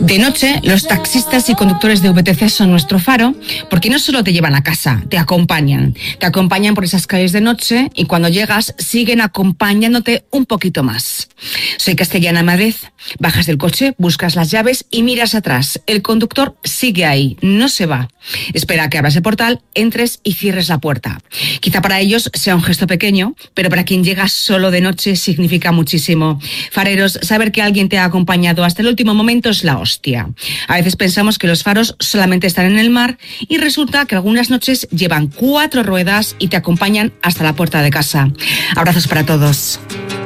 De noche, los taxistas y conductores de VTC son nuestro faro, porque no solo te llevan a casa, te acompañan. Te acompañan por esas calles de noche y cuando llegas siguen acompañándote un poquito más. Soy Castellana Madrid. Bajas del coche, buscas las llaves y miras atrás. El conductor sigue ahí, no se va. Espera a que abras el portal, entres y cierres la puerta. Quizá para ellos sea un gesto pequeño, pero para quien llega solo de noche significa muchísimo. Fareros, saber que alguien te ha acompañado hasta el último momento es la hostia. A veces pensamos que los faros solamente están en el mar y resulta que algunas noches llevan 4 ruedas y te acompañan hasta la puerta de casa. Abrazos para todos.